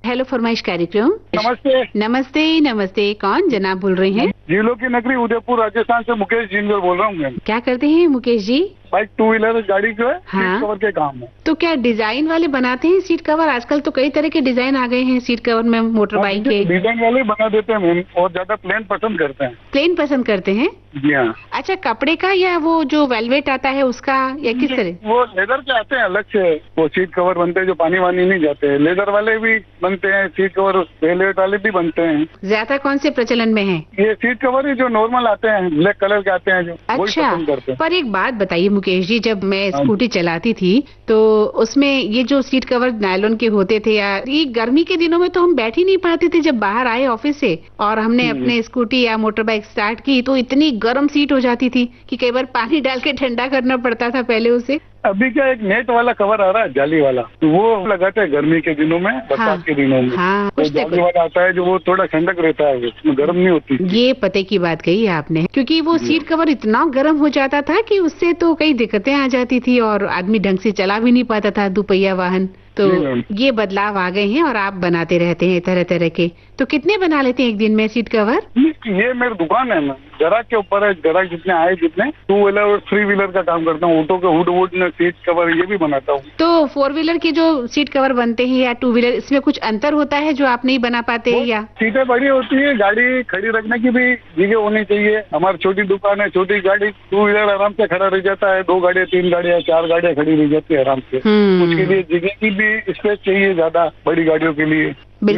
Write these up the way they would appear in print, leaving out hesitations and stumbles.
Hello फरमाइश कार्यक्रम। नमस्ते। नमस्ते नमस्ते, कौन जनाब बोल रहे हैं? झीलों की नगरी उदयपुर राजस्थान से मुकेश जिंदल बोल रहा हूँ मैम। क्या करते हैं Mukesh ji? Bike two wheeler गाड़ी जो है हाँ। सीट कवर के काम है। तो क्या डिजाइन वाले बनाते हैं सीट कवर? आजकल तो कई तरह के डिजाइन आ गए हैं सीट कवर में मोटर बाइक के। डिजाइन वाले बना देते हैं मैम, और ज्यादा प्लेन पसंद करते हैं। प्लेन पसंद करते हैं? जी हाँ। अच्छा, कपड़े का या वो जो वेलवेट आता है उसका, या किस तरह? वो लेदर के आते हैं अलग से, वो सीट कवर बनते हैं जो पानी वानी नहीं जाते हैं। लेदर वाले भी बनते हैं, सीट कवर वेलवेट वाले भी बनते हैं। ज्यादा कौन से प्रचलन में है? ये सीट कवर ही जो नॉर्मल आते हैं, ब्लैक कलर के आते हैं जो, वही अच्छा, पसंद करते हैं। पर एक बात बताइए मुकेश जी, जब मैं स्कूटी चलाती थी तो उसमें ये जो सीट कवर नायलॉन के होते थे, या ये गर्मी के दिनों में तो हम बैठ ही नहीं पाते थे। जब बाहर आए ऑफिस से और हमने अपने स्कूटी या मोटर बाइक स्टार्ट की तो इतनी गर्म सीट हो जाती थी कि कई बार पानी डाल के ठंडा करना पड़ता था पहले उसे। अभी क्या एक नेट वाला कवर आ रहा है, जाली वाला, तो वो लगाते हैं गर्मी के दिनों में, बरसात के दिनों में। हाँ, तो जाली वाला आता है जो, वो थोड़ा ठंडक रहता है, उसमें गर्म नहीं होती। ये पते की बात कही आपने, क्योंकि वो सीट कवर इतना गर्म हो जाता था कि उससे तो कई दिक्कतें आ जाती थी और आदमी ढंग से चला भी नहीं पाता था दुपहिया वाहन। तो ये बदलाव आ गए हैं और आप बनाते रहते हैं तरह तरह के। तो कितने बना लेते हैं एक दिन में सीट कवर? ये मेरी दुकान है ना, ग्राहक के ऊपर है, ग्राहक जितने आए जितने। टू व्हीलर और थ्री व्हीलर का काम करता हूँ, ऑटो के हुड वुड में सीट कवर ये भी बनाता हूँ। तो फोर व्हीलर के जो सीट कवर बनते हैं या टू व्हीलर, इसमें कुछ अंतर होता है जो आप नहीं बना पाते हैं? या सीटें बड़ी होती है, गाड़ी खड़ी रखने की भी जगह होनी चाहिए। हमारी छोटी दुकान है, छोटी गाड़ी टू व्हीलर आराम से खड़ा रह जाता है, 2 गाड़ियाँ 3 गाड़ियाँ 4 गाड़ियाँ खड़ी रह जाती है आराम से। उसके लिए जगह की भी स्पेस चाहिए ज्यादा, बड़ी गाड़ियों के लिए।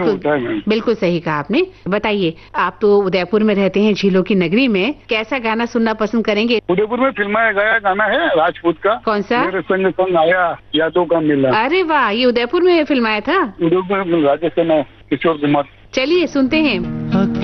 बिल्कुल सही कहा आपने। बताइए, आप तो उदयपुर में रहते हैं, झीलों की नगरी में, कैसा गाना सुनना पसंद करेंगे? उदयपुर में फिल्माया गया गाना है राजपूत का। कौन सा? मेरे संग आया यादों का मिला। अरे वाह, ये उदयपुर में फिल्माया था? उदयपुर में राजस्थान किशोर कुमार। चलिए सुनते हैं।